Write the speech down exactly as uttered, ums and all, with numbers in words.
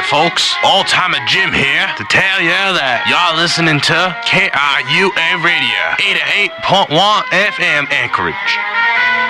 folks. All-timer Jim here to tell you that y'all listening to K R U A Radio, eighty-eight point one F M Anchorage.